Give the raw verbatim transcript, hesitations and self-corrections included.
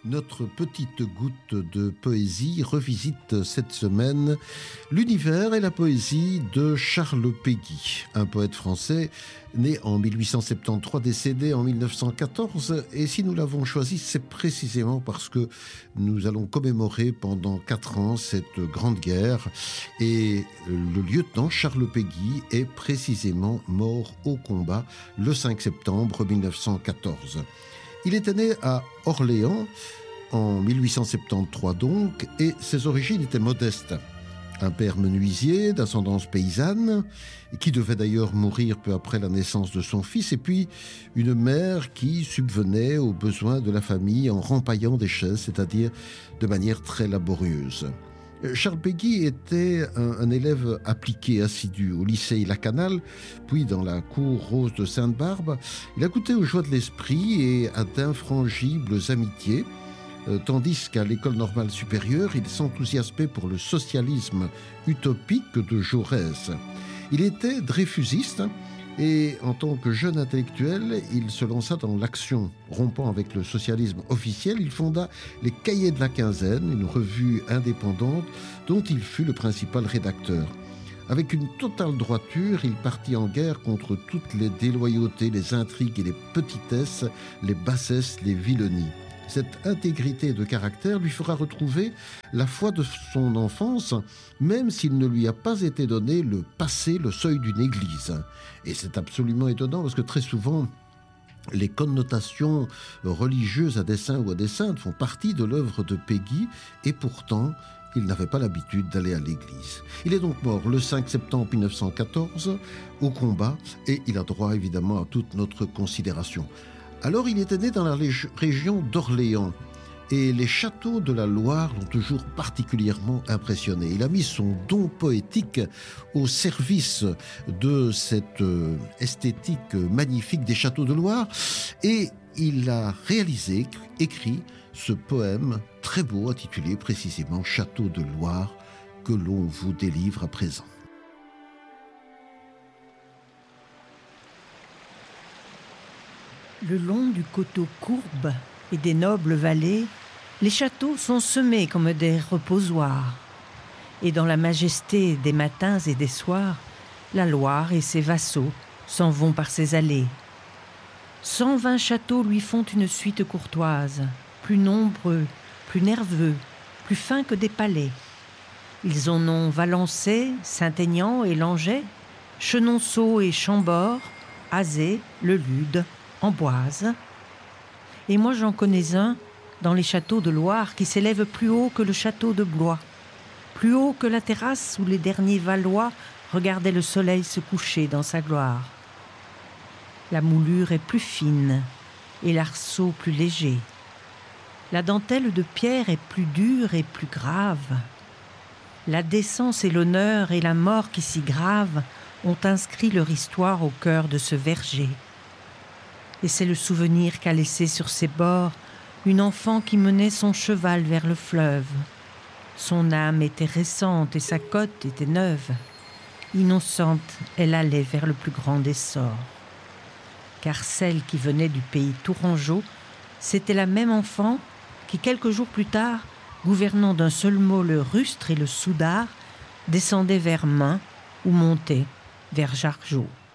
Notre petite goutte de poésie revisite cette semaine l'univers et la poésie de Charles Péguy, un poète français né en mille huit cent soixante-treize, décédé en mille neuf cent quatorze. Et si nous l'avons choisi, c'est précisément parce que nous allons commémorer pendant quatre ans cette grande guerre. Et le lieutenant Charles Péguy est précisément mort au combat le cinq septembre mille neuf cent quatorze. Il était né à Orléans en mille huit cent soixante-treize donc, et ses origines étaient modestes. Un père menuisier d'ascendance paysanne, qui devait d'ailleurs mourir peu après la naissance de son fils, et puis une mère qui subvenait aux besoins de la famille en rempaillant des chaises, c'est-à-dire de manière très laborieuse. Charles Péguy était un, un élève appliqué, assidu au lycée Lacanal, puis dans la cour rose de Sainte-Barbe. Il a goûté aux joies de l'esprit et à d'infrangibles amitiés, euh, tandis qu'à l'école normale supérieure, il s'enthousiasmait pour le socialisme utopique de Jaurès. Il était dreyfusiste, et en tant que jeune intellectuel, il se lança dans l'action. Rompant avec le socialisme officiel, il fonda les Cahiers de la Quinzaine, une revue indépendante dont il fut le principal rédacteur. Avec une totale droiture, il partit en guerre contre toutes les déloyautés, les intrigues et les petitesses, les bassesses, les vilenies. Cette intégrité de caractère lui fera retrouver la foi de son enfance, même s'il ne lui a pas été donné le passer le seuil d'une église. Et c'est absolument étonnant parce que très souvent, les connotations religieuses à dessein ou à dessein font partie de l'œuvre de Péguy, et pourtant, il n'avait pas l'habitude d'aller à l'église. Il est donc mort le cinq septembre mille neuf cent quatorze au combat, et il a droit évidemment à toute notre considération. Alors il était né dans la lég- région d'Orléans, et les châteaux de la Loire l'ont toujours particulièrement impressionné. Il a mis son don poétique au service de cette euh, esthétique magnifique des châteaux de Loire, et il a réalisé, écrit ce poème très beau intitulé précisément « Château de Loire » que l'on vous délivre à présent. Le long du coteau courbe et des nobles vallées, les châteaux sont semés comme des reposoirs. Et dans la majesté des matins et des soirs, la Loire et ses vassaux s'en vont par ses allées. Cent vingt châteaux lui font une suite courtoise, plus nombreux, plus nerveux, plus fins que des palais. Ils en ont Valençay, Saint-Aignan et Langeais, Chenonceau et Chambord, Azé, Le Lude, Amboise. Et moi j'en connais un dans les châteaux de Loire qui s'élève plus haut que le château de Blois, plus haut que la terrasse où les derniers Valois regardaient le soleil se coucher dans sa gloire. La moulure est plus fine et l'arceau plus léger. La dentelle de pierre est plus dure et plus grave. La décence et l'honneur et la mort qui s'y gravent ont inscrit leur histoire au cœur de ce verger. Et c'est le souvenir qu'a laissé sur ses bords une enfant qui menait son cheval vers le fleuve. Son âme était récente et sa cotte était neuve. Innocente, elle allait vers le plus grand des sorts. Car celle qui venait du pays tourangeau, c'était la même enfant qui, quelques jours plus tard, gouvernant d'un seul mot le rustre et le soudard, descendait vers Main ou montait vers Jargeau.